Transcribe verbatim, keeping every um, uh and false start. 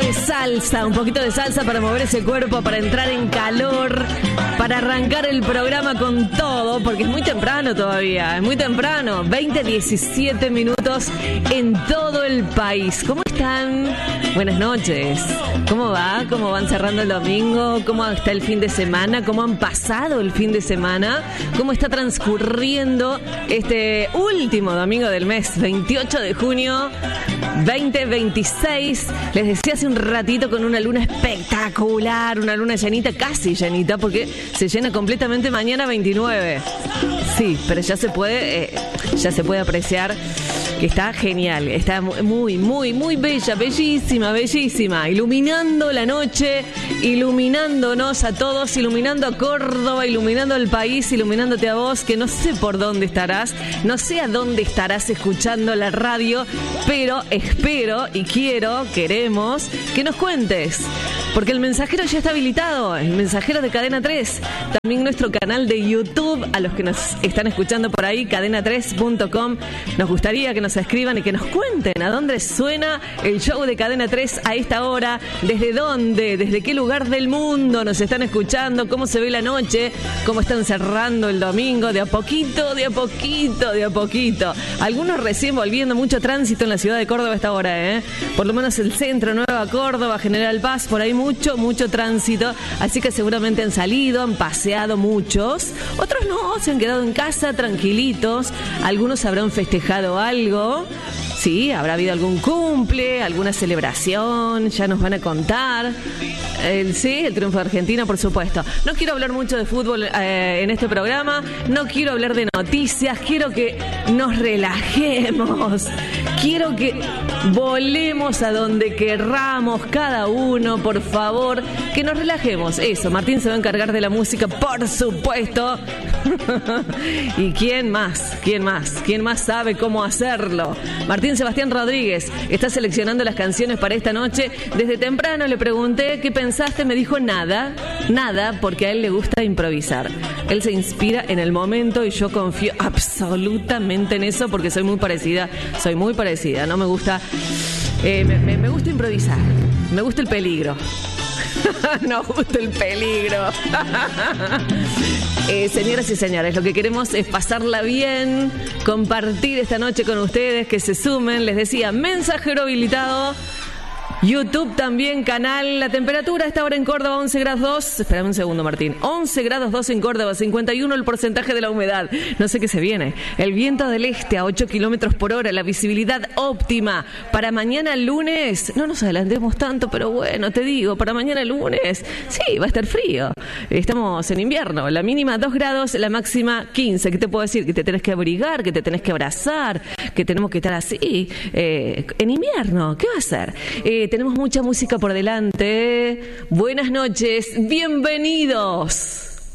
de salsa, un poquito de salsa para mover ese cuerpo, para entrar en calor, para arrancar el programa con todo, porque es muy temprano todavía, es muy temprano, veinte, diecisiete minutos en todo el país. ¿Cómo están? Buenas noches. ¿Cómo va? ¿Cómo van cerrando el domingo? ¿Cómo está el fin de semana? ¿Cómo han pasado el fin de semana? ¿Cómo está transcurriendo este último domingo del mes, veintiocho de junio veinte veintiséis? Les decía hace un ratito, con una luna espectacular, una luna llenita, casi llenita, porque se llena completamente mañana veintinueve. Sí, pero ya se puede, eh, ya se puede apreciar que está genial, está muy, muy, muy bella, bellísima, bellísima, iluminando la noche, iluminándonos a todos, iluminando a Córdoba, iluminando al país, iluminándote a vos, que no sé por dónde estarás, no sé a dónde estarás escuchando la radio, pero espero y quiero, queremos que nos cuentes, porque el mensajero ya está habilitado, el mensajero de Cadena tres, también nuestro canal de YouTube, a los que nos están escuchando por ahí, cadena tres punto com, nos gustaría que nos escriban y que nos cuenten a dónde suena el show de Cadena tres a esta hora, desde dónde, desde qué lugar del mundo nos están escuchando, cómo se ve la noche, cómo están cerrando el domingo, de a poquito, de a poquito, de a poquito. Algunos recién volviendo, mucho tránsito en la ciudad de Córdoba a esta hora, ¿eh? Por lo menos el centro, Nueva Córdoba, General Paz, por ahí mucho, mucho tránsito, así que seguramente han salido, han paseado muchos, otros no, se han quedado en casa tranquilitos, algunos habrán festejado algo. Sí, habrá habido algún cumple, alguna celebración, ya nos van a contar. El, sí, el triunfo de Argentina, por supuesto. No quiero hablar mucho de fútbol eh, en este programa, no quiero hablar de noticias, quiero que nos relajemos, quiero que volemos a donde querramos cada uno, por favor, que nos relajemos. Eso, Martín se va a encargar de la música, por supuesto. ¿Y quién más? ¿Quién más? ¿Quién más sabe cómo hacerlo? Martín Sebastián Rodríguez está seleccionando las canciones para esta noche. Desde temprano le pregunté qué pensaste, me dijo nada, nada, porque a él le gusta improvisar. Él se inspira en el momento y yo confío absolutamente en eso, porque soy muy parecida, soy muy parecida, no me gusta, eh, me, me, me gusta improvisar, me gusta el peligro. No gusta el peligro. Eh, señoras y señores, lo que queremos es pasarla bien, compartir esta noche con ustedes, que se sumen. Les decía, mensajero habilitado, YouTube también, canal. La temperatura a esta hora en Córdoba, once grados dos. Espérame un segundo, Martín. once grados dos en Córdoba, cincuenta y uno el porcentaje de la humedad. No sé qué se viene. El viento del este a ocho kilómetros por hora. La visibilidad óptima para mañana lunes. No nos adelantemos tanto, pero bueno, te digo, para mañana lunes, sí, va a estar frío. Estamos en invierno. La mínima dos grados, la máxima quince. ¿Qué te puedo decir? Que te tenés que abrigar, que te tenés que abrazar, que tenemos que estar así. Eh, en invierno, ¿qué va a ser? Eh, Tenemos mucha música por delante. Buenas noches, bienvenidos.